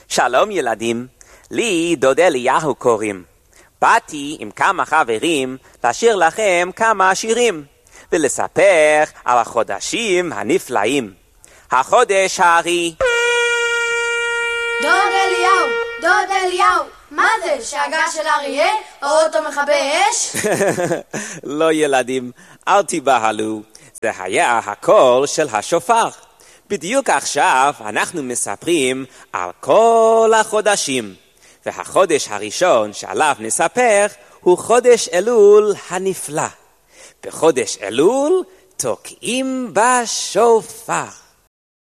שלום ילדים, לי דוד אליהו קוראים. באתי עם כמה חברים לשיר לכם כמה שירים ולספר על החודשים הנפלאים. החודש הארי. דוד אליהו, מה זה? שאגה של אריה? או אוטו מכבי אש? לא ילדים, אל תיבהלו. זה היה הקול של השופר. בדיוק עכשיו אנחנו מספרים על כל החודשים. והחודש הראשון שעליו נספר הוא חודש אלול הנפלא. בחודש אלול תוקעים בשופר.